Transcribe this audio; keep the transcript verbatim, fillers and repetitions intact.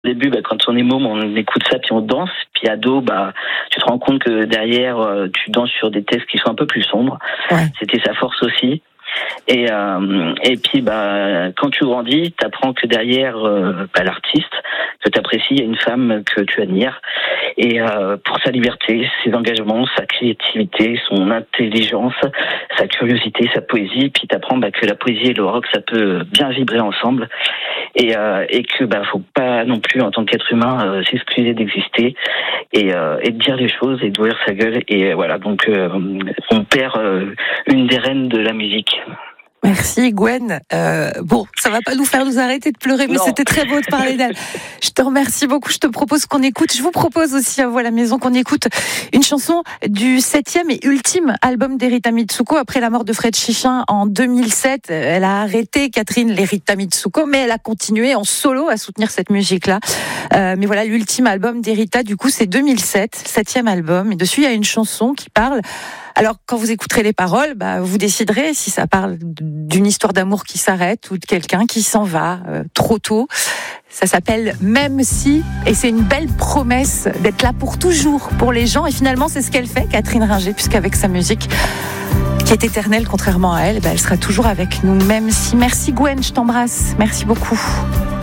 Au début, bah, quand on est môme, on écoute ça puis on danse. Puis ado, bah, tu te rends compte que derrière, euh, tu danses sur des textes qui sont un peu plus sombres. Ouais. C'était sa force aussi. Et euh, et puis bah quand tu grandis, t'apprends que derrière euh, bah, l'artiste que t'apprécies, il y a une femme que tu admires. Et euh, pour sa liberté, ses engagements, sa créativité, son intelligence, sa curiosité, sa poésie. Puis t'apprends bah, que la poésie et le rock, ça peut bien vibrer ensemble. Et euh, et que bah faut pas non plus en tant qu'être humain euh, s'excuser d'exister et euh, et de dire les choses et d'ouvrir sa gueule. Et voilà, donc euh, on perd euh, une des reines de la musique. Merci Gwen. Euh, bon, ça va pas nous faire nous arrêter de pleurer, mais Non. c'était très beau de parler d'elle. Je te remercie beaucoup. Je te propose qu'on écoute. Je vous propose aussi à vous à la maison qu'on écoute une chanson du septième et ultime album d'Erita Mitsuko après la mort de Fred Chichin en deux mille sept. Elle a arrêté Catherine l'Erita Mitsuko, mais elle a continué en solo à soutenir cette musique-là. Euh, mais voilà, l'ultime album d'Erita, du coup, c'est deux mille sept, septième album. Et dessus, il y a une chanson qui parle. Alors, quand vous écouterez les paroles, bah, vous déciderez si ça parle d'une histoire d'amour qui s'arrête ou de quelqu'un qui s'en va euh, trop tôt. Ça s'appelle Même si, et c'est une belle promesse d'être là pour toujours, pour les gens. Et finalement, c'est ce qu'elle fait, Catherine Ringer, puisqu'avec sa musique, qui est éternelle, contrairement à elle, bah, elle sera toujours avec nous. Même si. Merci Gwen, je t'embrasse. Merci beaucoup.